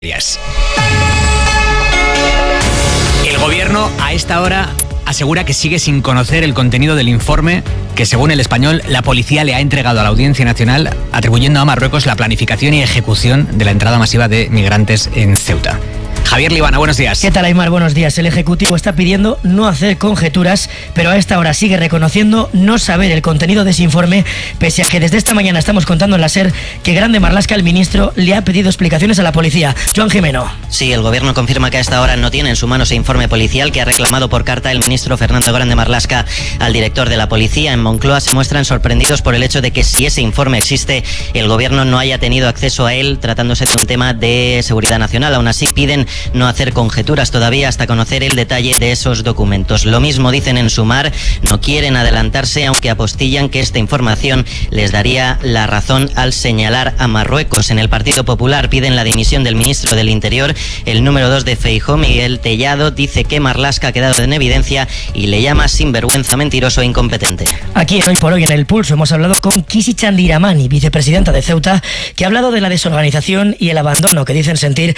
El gobierno a esta hora asegura que sigue sin conocer el contenido del informe que, según El Español, la policía le ha entregado a la Audiencia Nacional, atribuyendo a Marruecos la planificación y ejecución de la entrada masiva de migrantes en Ceuta. Javier Libana, buenos días. ¿Qué tal, Aymar? Buenos días. El Ejecutivo está pidiendo no hacer conjeturas, pero a esta hora sigue reconociendo no saber el contenido de ese informe, pese a que desde esta mañana estamos contando en la SER que Grande Marlaska, el ministro, le ha pedido explicaciones a la policía. Joan Jimeno. Sí, el gobierno confirma que a esta hora no tiene en su mano ese informe policial que ha reclamado por carta el ministro Fernando Grande Marlaska al director de la policía. En Moncloa se muestran sorprendidos por el hecho de que, si ese informe existe, el gobierno no haya tenido acceso a él, tratándose de un tema de seguridad nacional. Aún así, piden no hacer conjeturas todavía hasta conocer el detalle de esos documentos. Lo mismo dicen en Sumar, no quieren adelantarse, aunque apostillan que esta información les daría la razón al señalar a Marruecos. En el Partido Popular piden la dimisión del ministro del Interior. El número 2 de Feijóo, Miguel Tellado, dice que Marlaska ha quedado en evidencia y le llama sinvergüenza, mentiroso e incompetente. Aquí en Hoy por Hoy en El Pulso hemos hablado con Kisi Chandiramani, vicepresidenta de Ceuta, que ha hablado de la desorganización y el abandono que dicen sentir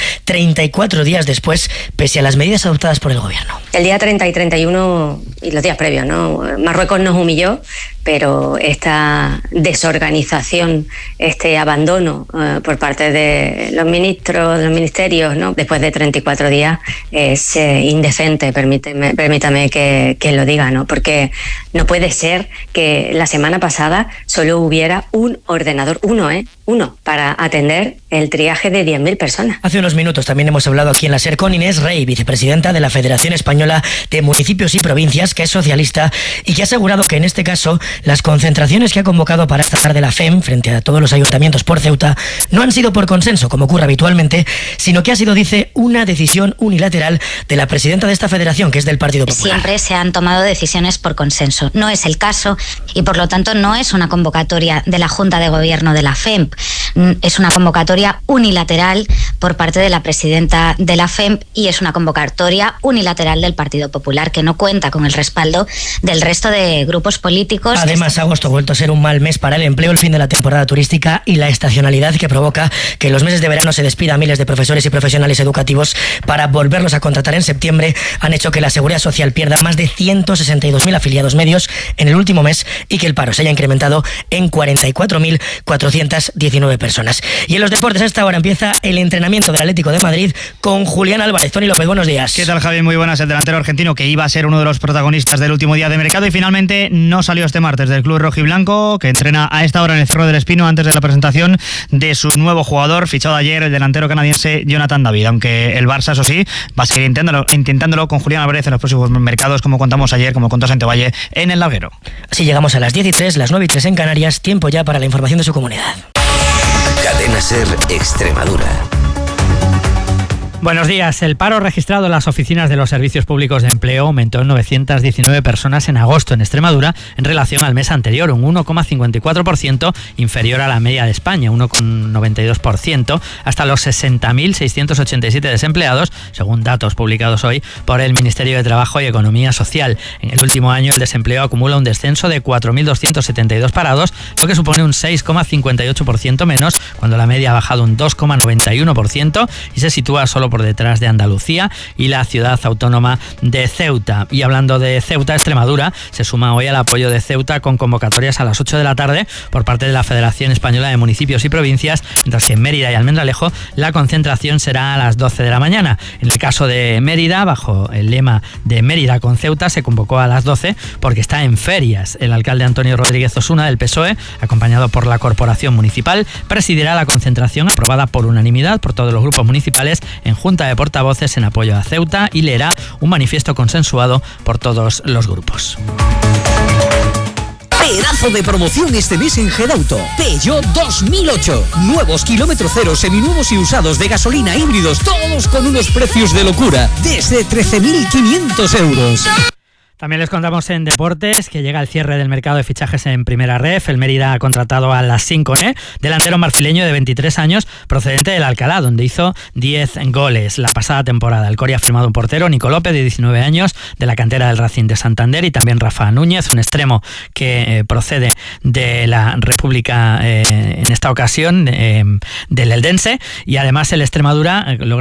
34 días después, pese a las medidas adoptadas por el gobierno. El día 30 y 31 y los días previos, ¿no? Marruecos nos humilló, pero esta desorganización, este abandono por parte de los ministros, de los ministerios, ¿no? Después de 34 días es indecente, permítame que lo diga, ¿no? Porque no puede ser que la semana pasada solo hubiera un ordenador, uno, para atender el triaje de 10.000 personas. Hace unos minutos también hemos hablado aquí en la SER con Inés Rey, vicepresidenta de la Federación Española de Municipios y Provincias, que es socialista y que ha asegurado que en este caso las concentraciones que ha convocado para esta tarde la FEM frente a todos los ayuntamientos por Ceuta no han sido por consenso, como ocurre habitualmente, sino que ha sido, dice, una decisión unilateral de la presidenta de esta federación, que es del Partido Popular. Siempre se han tomado decisiones por consenso. No es el caso y, por lo tanto, no es una convocatoria de la Junta de Gobierno de la FEM. Es una convocatoria unilateral por parte de la presidenta de la FEM y es una convocatoria unilateral del Partido Popular, que no cuenta con el respaldo del resto de grupos políticos. Además, agosto ha vuelto a ser un mal mes para el empleo, el fin de la temporada turística y la estacionalidad que provoca que en los meses de verano se despida a miles de profesores y profesionales educativos para volverlos a contratar en septiembre. Han hecho que la Seguridad Social pierda más de 162.000 afiliados medios en el último mes y que el paro se haya incrementado en 44.419 personas. Y en los deportes, a esta hora empieza el entrenamiento del Atlético de Madrid con Julián Álvarez. Tony López, buenos días. ¿Qué tal, Javi? Muy buenas. El delantero argentino, que iba a ser uno de los protagonistas del último día de mercado y finalmente no salió este martes del club rojiblanco, que entrena a esta hora en el Cerro del Espino antes de la presentación de su nuevo jugador, fichado ayer, el delantero canadiense Jonathan David, aunque el Barça, eso sí, va a seguir intentándolo con Julián Álvarez en los próximos mercados, como contamos ayer, como contó Santevalle en el Larguero. Así llegamos a las 10:03, las 9:03 en Canarias, tiempo ya para la información de su comunidad. Cadena SER Extremadura. Buenos días. El paro registrado en las oficinas de los servicios públicos de empleo aumentó en 919 personas en agosto en Extremadura en relación al mes anterior, un 1,54% inferior a la media de España, 1,92%, hasta los 60.687 desempleados, según datos publicados hoy por el Ministerio de Trabajo y Economía Social. En el último año el desempleo acumula un descenso de 4.272 parados, lo que supone un 6,58% menos, cuando la media ha bajado un 2,91% y se sitúa solo por detrás de Andalucía y la ciudad autónoma de Ceuta. Y hablando de Ceuta, Extremadura se suma hoy al apoyo de Ceuta con convocatorias a las 8 de la tarde por parte de la Federación Española de Municipios y Provincias, mientras que en Mérida y Almendralejo la concentración será a las 12 de la mañana. En el caso de Mérida, bajo el lema de Mérida con Ceuta, se convocó a las 12 porque está en ferias. El alcalde Antonio Rodríguez Osuna, del PSOE, acompañado por la Corporación Municipal, presidirá la concentración aprobada por unanimidad por todos los grupos municipales en Junta de Portavoces en apoyo a Ceuta y leerá un manifiesto consensuado por todos los grupos. Pedazo de promoción este mes en Gedauto. Peugeot 2008. Nuevos kilómetro cero, seminuevos y usados de gasolina, híbridos, todos con unos precios de locura. Desde 13.500 euros. También les contamos en deportes que llega el cierre del mercado de fichajes en Primera Ref. El Mérida ha contratado a la Sinconé, delantero marfileño de 23 años, procedente del Alcalá, donde hizo 10 goles la pasada temporada. El Coria ha firmado un portero, Nico López, de 19 años, de la cantera del Racing de Santander, y también Rafa Núñez, un extremo que procede de la República, en esta ocasión, del Eldense. Y además el Extremadura logra